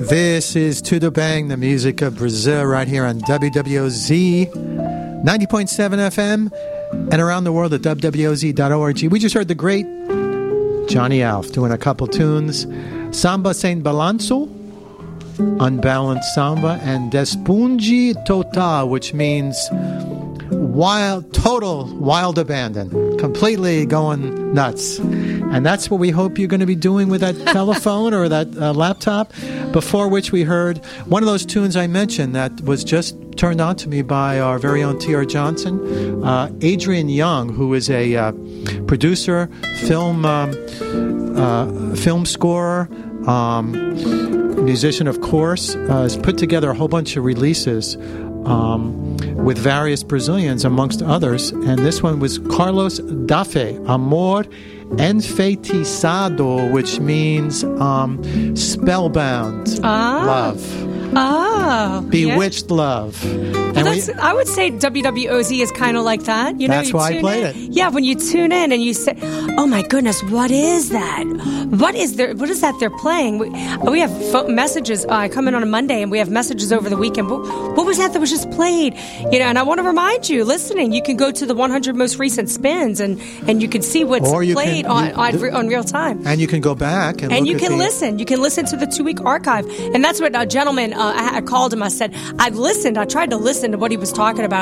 This is To The Bang, the music of Brazil, right here on WWOZ 90.7 FM and around the world at WWOZ.org. We just heard the great Johnny Alf doing a couple tunes. Samba Sem Balanço, Unbalanced Samba, and Despunge Total, which means total wild abandon, completely going nuts. And that's what we hope you're going to be doing with that telephone or that laptop, before which we heard one of those tunes I mentioned that was just turned on to me by our very own T.R. Johnson. Adrian Young, who is a producer, film scorer, musician, of course, has put together a whole bunch of releases with various Brazilians, amongst others. And this one was Carlos Dafe, Amor Enfeitiçado, which means spellbound love. Oh, bewitched love. Well, I would say WWOZ is kind of like that. You know, that's why I played it. Yeah, when you tune in and you say, "Oh my goodness, what is that? What is that they're playing?" We have messages. I come in on a Monday and we have messages over the weekend. What was that was just played? You know, and I want to remind you, listening, you can go to the 100 most recent spins and you can see what's played on real time. And you can go back and you can listen. You can listen to the 2-week archive, and that's what a gentleman. I called him. I said, I tried to listen to what he was talking about.